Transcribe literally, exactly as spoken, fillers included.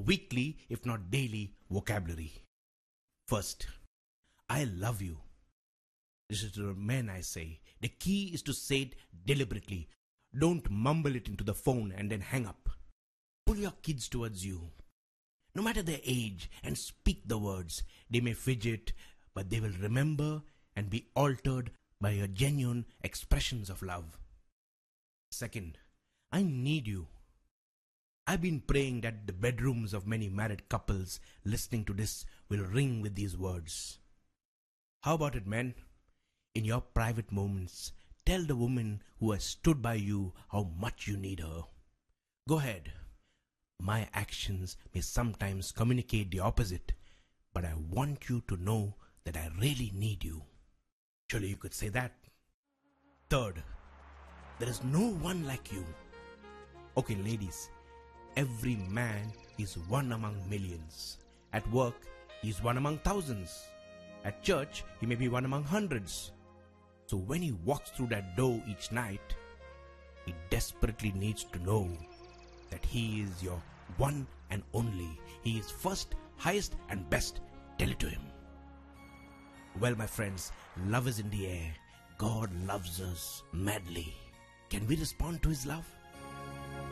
weekly, if not daily, vocabulary. First, I love you. This is to the men I say. The key is to say it deliberately. Don't mumble it into the phone and then hang up. Pull your kids towards you, no matter their age, and speak the words. They may fidget, but they will remember and be altered by your genuine expressions of love. Second, I need you. I've been praying that the bedrooms of many married couples listening to this will ring with these words. How about it, men? In your private moments, tell the woman who has stood by you how much you need her. Go ahead. My actions may sometimes communicate the opposite, but I want you to know that I really need you. Surely you could say that. Third, there is no one like you. Okay, ladies, every man is one among millions. At work, he is one among thousands. At church, he may be one among hundreds. So when he walks through that door each night, he desperately needs to know that he is your one and only. He is first, highest and best. Tell it to him. Well, my friends, love is in the air. God loves us madly. Can we respond to his love?